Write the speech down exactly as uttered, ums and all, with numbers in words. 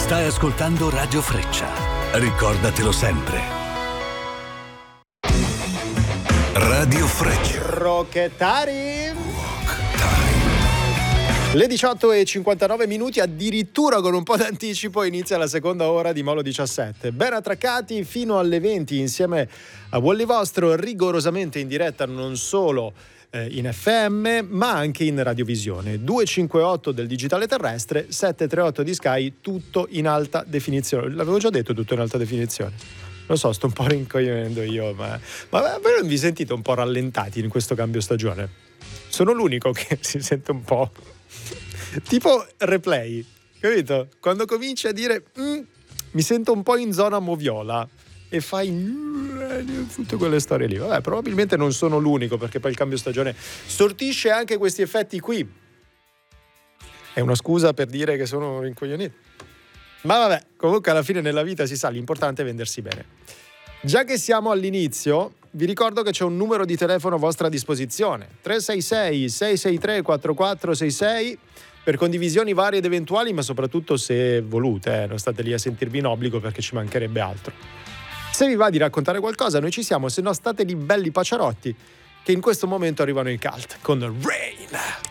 Stai ascoltando Radio Freccia. Ricordatelo sempre. Radio Freccia. Rockettari. Le diciotto e cinquantanove minuti, addirittura con un po' d'anticipo inizia la seconda ora di Molo diciassette. Ben attraccati fino alle venti insieme a Wally Vostro, rigorosamente in diretta non solo eh, in F M ma anche in radiovisione. duecentocinquantotto del digitale terrestre, settecentotrentotto di Sky, tutto in alta definizione. L'avevo già detto, tutto in alta definizione. Lo so, sto un po' rincoglionendo io, ma, ma voi non vi sentite un po' rallentati in questo cambio stagione? Sono l'unico che si sente un po' tipo replay, capito? Quando cominci a dire mm, mi sento un po' in zona moviola e fai mm, tutte quelle storie lì. Vabbè, probabilmente non sono l'unico, perché poi il cambio stagione sortisce anche questi effetti qui. È una scusa per dire che sono rincoglionito. Ma vabbè, comunque alla fine nella vita si sa, l'importante è vendersi bene. Già che siamo all'inizio, vi ricordo che c'è un numero di telefono a vostra disposizione: tre sei sei sei sei tre quattro quattro sei sei per condivisioni varie ed eventuali, ma soprattutto se volute, eh, non state lì a sentirvi in obbligo, perché ci mancherebbe altro. Se vi va di raccontare qualcosa, noi ci siamo, se no state lì belli paciarotti, che in questo momento arrivano in cult con Rain.